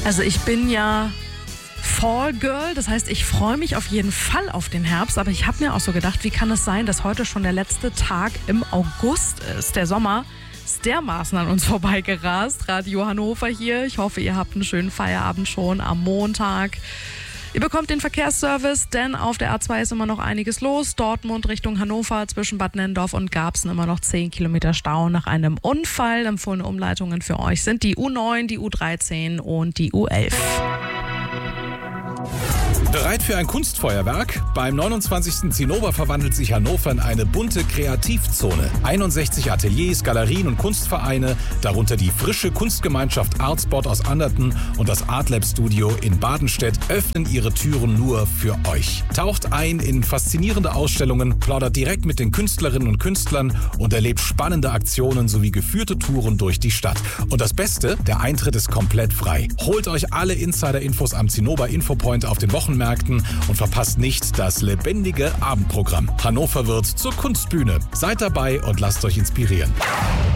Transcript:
Also ich bin ja Fall Girl, das heißt, ich freue mich auf jeden Fall auf den Herbst, aber ich habe mir auch so gedacht, wie kann es sein, dass heute schon der letzte Tag im August ist? Der Sommer ist dermaßen an uns vorbeigerast. Radio Hannover hier. Ich hoffe, ihr habt einen schönen Feierabend schon am Montag. Ihr bekommt den Verkehrsservice, denn auf der A2 ist immer noch einiges los. Dortmund Richtung Hannover zwischen Bad Nennendorf und Garbsen immer noch 10 Kilometer Stau nach einem Unfall. Empfohlene Umleitungen für euch sind die U9, die U13 und die U11. Bereit für ein Kunstfeuerwerk? Beim 29. Zinnober verwandelt sich Hannover in eine bunte Kreativzone. 61 Ateliers, Galerien und Kunstvereine, darunter die frische Kunstgemeinschaft Artspot aus Anderten und das Artlab Studio in Badenstedt, öffnen ihre Türen nur für euch. Taucht ein in faszinierende Ausstellungen, plaudert direkt mit den Künstlerinnen und Künstlern und erlebt spannende Aktionen sowie geführte Touren durch die Stadt. Und das Beste, der Eintritt ist komplett frei. Holt euch alle Insider-Infos am Zinnober Infopoint auf den Wochenmärkten und verpasst nicht das lebendige Abendprogramm. Hannover wird zur Kunstbühne. Seid dabei und lasst euch inspirieren.